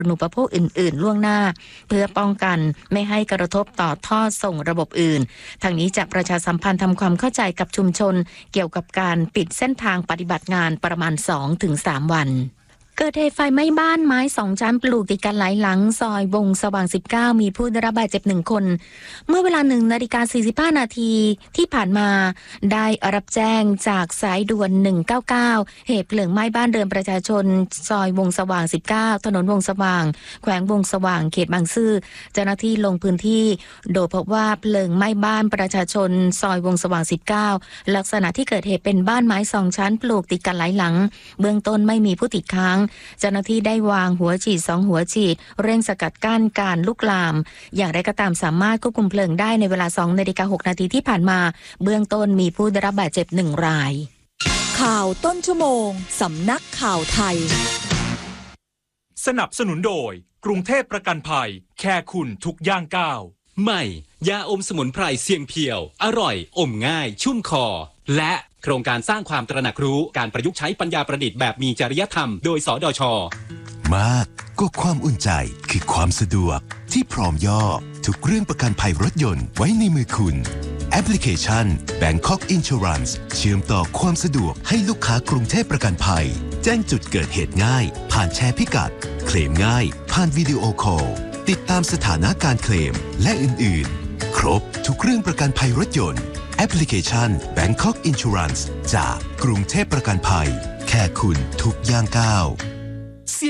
อุปโภคอื่นๆล่วงหน้าเพื่อป้องกันไม่ให้กระทบต่อท่อส่งระบบอื่นทางนี้จะประชาสัมพันธ์ทำความเข้าใจกับชุมชนเกี่ยวกับการปิดเส้นทางปฏิบัติงานประมาณ 2-3 วันเกิดเหตุไฟไหม้บ้านไม้2 ชั้นปลูกติดกันหลายหลังซอยวงสว่าง19มีผู้ได้รับบาดเจ็บ1 คนเมื่อเวลา 1:45 นาทีที่ผ่านมาได้รับแจ้งจากสายด่วน199เหตุเพลิงไหม้บ้านเรือนประชาชนซอยวงสว่าง19ถนนวงสว่างแขวงวงสว่างเขตบางซื่อเจ้าหน้าที่ลงพื้นที่โดยพบว่าเพลิงไหม้บ้านประชาชนซอยวงสว่าง19ลักษณะที่เกิดเหตุเป็นบ้านไม้2 ชั้นปลูกติดกันหลายหลังเบื้องต้นไม่มีผู้ติดค้างเจ้าหน้าที่ได้วางหัวฉีด2 หัวฉีดเร่งสกัดกั้นการลุกลามอย่างไรก็ตามสามารถควบคุมเพลิงได้ในเวลา 2:06 นาทีที่ผ่านมาเบื้องต้นมีผู้ได้รับบาดเจ็บ1 รายข่าวต้นชั่วโมงสำนักข่าวไทยสนับสนุนโดยกรุงเทพประกันภัยแค่คุณทุกย่างก้าวใหม่ยาอมสมุนไพรเสียงเพียวอร่อยอมง่ายชุ่มคอและโครงการสร้างความตระหนักรู้การประยุกต์ใช้ปัญญาประดิษฐ์แบบมีจริยธรรมโดยสดช. มากก็ความอุ่นใจคือความสะดวกที่พร้อมย่อทุกเรื่องประกันภัยรถยนต์ไว้ในมือคุณแอปพลิเคชัน Bangkok Insurance เชื่อมต่อความสะดวกให้ลูกค้ากรุงเทพประกันภัยแจ้งจุดเกิดเหตุง่ายผ่านแชร์พิกัดเคลมง่ายผ่านวิดีโอคอลติดตามสถานะการเคลมและอื่นๆครบทุกเรื่องประกันภัยรถยนต์แอปพลิเคชัน Bangkok Insurance จากกรุงเทพประกันภัยแค่คุณทุกย่างก้าว